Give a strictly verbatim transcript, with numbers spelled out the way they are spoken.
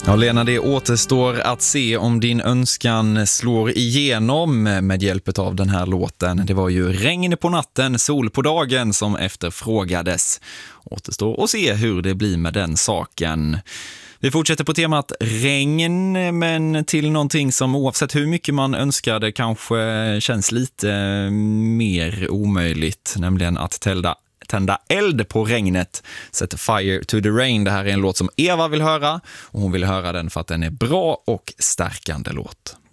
Ja, Lena, det återstår att se om din önskan slår igenom med hjälp av den här låten. Det var ju regn på natten, sol på dagen som efterfrågades. Återstår att se hur det blir med den saken. Vi fortsätter på temat regn, men till någonting som oavsett hur mycket man önskade kanske känns lite mer omöjligt, nämligen att tända tända eld på regnet. Set fire to the rain. Det här är en låt som Eva vill höra och hon vill höra den för att den är bra och stärkande låt.